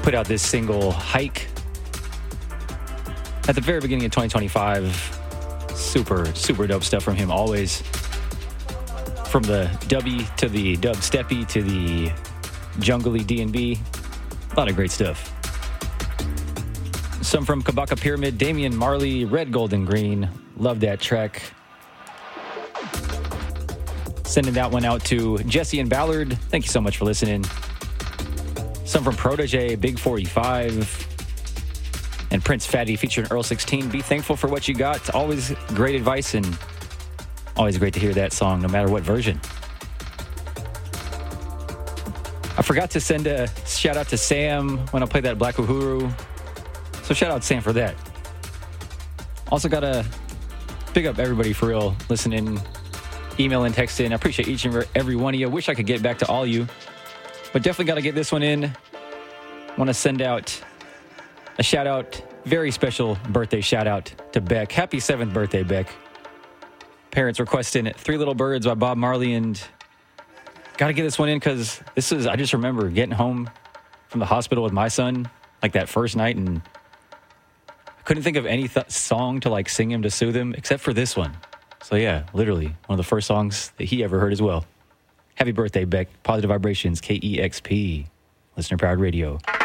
put out this single, Hike, at the very beginning of 2025. Super, super dope stuff from him, always. From the dubby to the dubsteppy to the jungly D&B. A lot of great stuff. Some from Kabaka Pyramid, Damian Marley, Red, Gold, and Green. Love that track. Sending that one out to Jesse and Ballard. Thank you so much for listening. Some from Protege, Big 45. And Prince Fatty featuring Earl 16. Be thankful for what you got. It's always great advice and always great to hear that song, no matter what version. I forgot to send a shout out to Sam when I played that Black Uhuru. So shout out Sam for that. Also got to big up everybody for real, listening, emailing, texting. I appreciate each and every one of you. Wish I could get back to all of you, but definitely got to get this one in. Want to send out a shout out, very special birthday shout out to Beck. Happy 7th birthday, Beck. Parents requesting Three Little Birds by Bob Marley, and got to get this one in because I just remember getting home from the hospital with my son, like that first night, and I couldn't think of any song to like sing him to soothe him except for this one. So yeah, literally one of the first songs that he ever heard as well. Happy birthday, Beck. Positive Vibrations, KEXP, Listener Powered Radio.